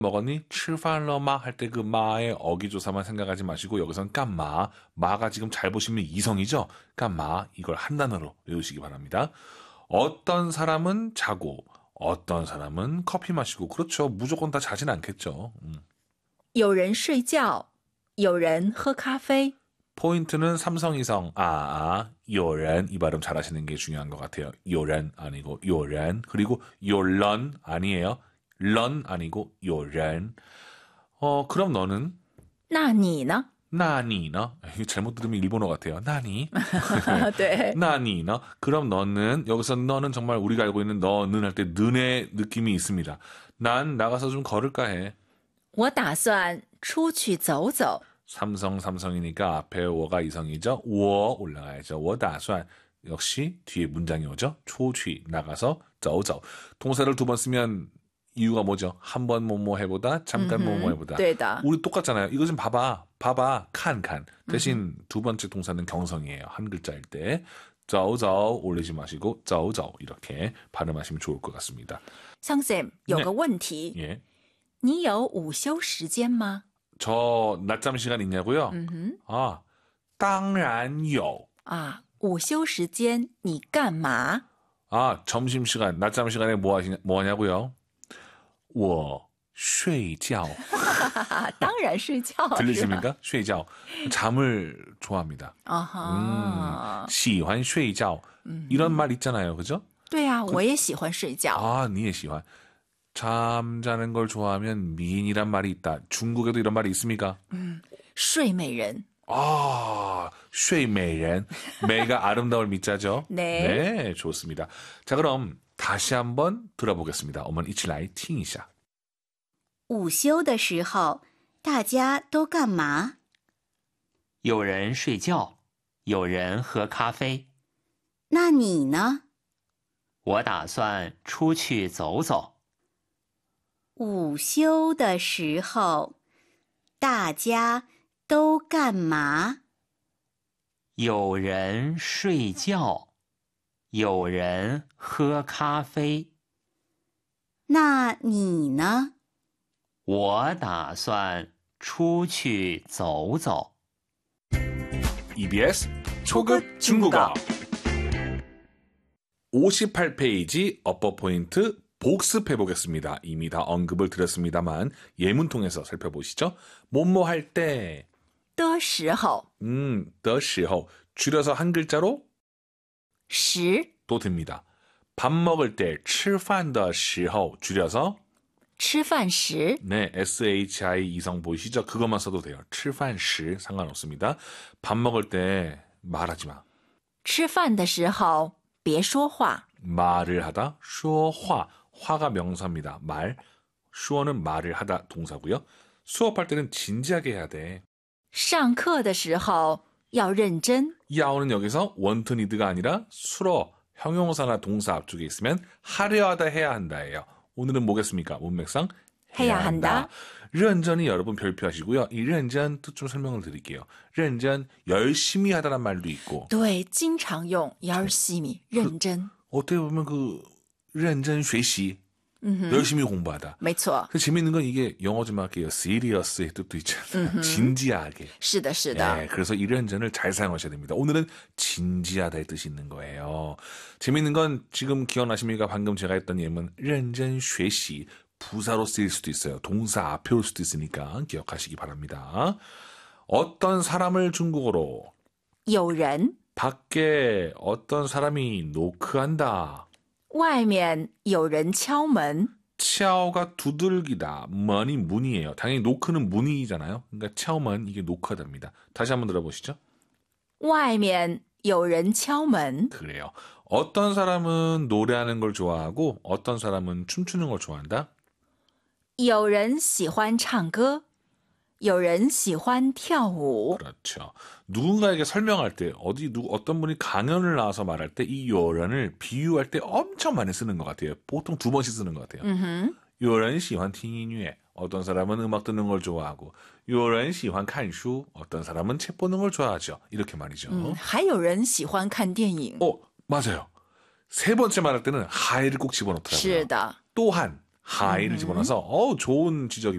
먹었니? 吃饭了吗? 할 때 그 마의 어기조사만 생각하지 마시고 여기선 깐마. 마가 지금 잘 보시면 이성이죠? 깐마. 이걸 한 단어로 외우시기 바랍니다. 어떤 사람은 자고 어떤 사람은 커피 마시고 그렇죠. 무조건 다 자진 않겠죠. 有人睡觉有人喝咖啡 포인트는 삼성이성 요런 이 발음 잘하시는 게 중요한 것 같아요. 요런 아니고 요런 그리고 요런 아니에요. 런 아니고 요런 그럼 너는 那你呢 나니너 이거 잘못 들으면 일본어 같아요. 나니 对 나니너 그럼 너는 여기서 너는 정말 우리가 알고 있는 너는 할 때 는의 느낌이 있습니다. 난 나가서 좀 걸을까 해. 我打算出去走走 삼성이니까 앞에 워가 이성이죠. 워 올라가야죠. 我打算 역시 뒤에 문장이 오죠. 出去 나가서 走走 동사를 두 번 쓰면 이유가 뭐죠? 한 번 뭐뭐 해보다 잠깐 뭐뭐 해보다. 对的 우리 똑같잖아요. 이거 좀 봐봐. 칸. 대신 두 번째 동사는 경성이에요. 한 글자일 때. 走走 올리지 마시고 走走 이렇게 발음하시면 좋을 것 같습니다. 상쌤 有个问题 예. 你有午休时间吗 저 낮잠 시간 있냐고요? 아, 当然有. 啊午休时间你干嘛 아, 점심 시간, 낮잠 시간에 뭐 하냐고요? 我睡觉. 当然睡觉 들리십니까? 睡觉. 잠을 좋아합니다. 아하. 喜欢睡觉. 이런 말 있잖아요. 그죠? 对啊我也喜欢睡觉 아, 你也喜欢. 잠자는 걸 좋아하면 미인이란 말이 있다. 중국에도 이런 말이 있습니까? 睡美人 아, 睡美人. 매가 아름다울 미자죠? 네. 네, 좋습니다. 자, 그럼 다시 한번 들어보겠습니다. 我们一起来听一下. 午休的时候，大家都干嘛？ 有人睡觉，有人喝咖啡。 那你呢？ 我打算出去走走。 午休的时候，大家都干嘛？ 有人睡觉，有人喝咖啡。 那你呢？ 我打算出去走走。 EBS 초급 중국어 58페이지 어퍼 포인트 복습해 보겠습니다. 이미 다 언급을 드렸습니다만 예문 통해서 살펴보시죠. 뭐뭐 할 때, 的时候的时候 줄여서 한 글자로 时 또 됩니다. 밥 먹을 때 吃饭的时候 줄여서 吃饭时 네, SHI 이성 보이시죠? 그것만 써도 돼요. 吃饭时 상관없습니다. 밥 먹을 때 말하지 마. 吃饭的时候别说话 말을 하다, 说话, 화가 명사입니다. 말, 说는 말을 하다 동사고요. 수업할 때는 진지하게 해야 돼. 上课的时候要认真 야오는 여기서 want need가 아니라 수로 형용사나 동사 앞쪽에 있으면 하려 하다 해야 한다예요. 오늘은 뭐겠습니까? 문맥상 해야 한다. 认真이 여러분 별표하시고요. 이 认真 뜻 좀 설명을 드릴게요. 认真 열심히 하다란 말도 있고 对经常用열심히认真 어떻게 보면 그 认真学习 열심히 공부하다. 没错 그 재밌는 건 이게 영어 좀 할게요. serious의 뜻도 있잖아요. 진지하게. 是的是的 네, 그래서 이 认真을 잘 사용하셔야 됩니다. 오늘은 진지하다의 뜻이 있는 거예요. 재밌는 건 지금 기억나십니까? 방금 제가 했던 예문 认真学习 부사로 쓰일 수도 있어요. 동사 앞에 올 수도 있으니까 기억하시기 바랍니다. 어떤 사람을 중국어로 有人 밖에 어떤 사람이 노크한다. 外面有人敲门 치아오가 두들기다. 문이 문이에요. 당연히 노크는 문이잖아요. 그러니까 치아오만 이게 노크하답니다. 다시 한번 들어보시죠. 外面有人敲门 그래요. 어떤 사람은 노래하는 걸 좋아하고 어떤 사람은 춤추는 걸 좋아한다. 有人喜欢唱歌有人喜欢跳舞 그렇죠. 누군가에게 설명할 때 어떤 분이 강연을 나와서 말할 때 이 요런을 비유할 때 엄청 많이 쓰는 것 같아요. 보통 2번씩 쓰는 것 같아요. 有人喜欢听音乐 어떤 사람은 음악 듣는 걸 좋아하고 有人喜欢看书 어떤 사람은 책 보는 걸 좋아하죠. 이렇게 말이죠. 还有人喜欢看电影 맞아요. 세 번째 말할 때는 하이를 꼭 집어넣더라고요. 是的 또한 하이를 집어넣어서 좋은 지적입니다.